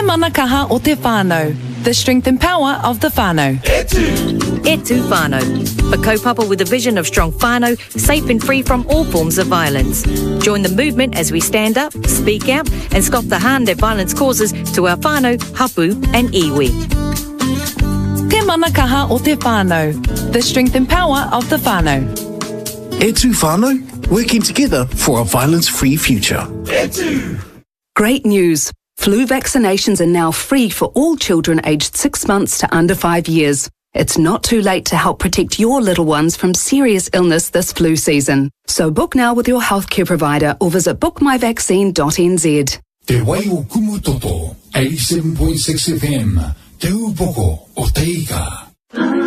mana kaha o te whānau, the strength and power of the whānau. Etu Whānau, a kaupapa with a vision of strong whānau, safe and free from all forms of violence. Join the movement as we stand up, speak out and stop the harm that violence causes to our whānau, hapu and iwi. Te mana kaha o te whānau, the strength and power of the whānau. Etu Whānau, working together for a violence-free future. Great news! Flu vaccinations are now free for all children aged 6 months to under 5 years. It's not too late to help protect your little ones from serious illness this flu season. So book now with your healthcare provider or visit bookmyvaccine.nz. Te wai o Kumu Toto, 87.6 FM, Te Upoko o Te Ika.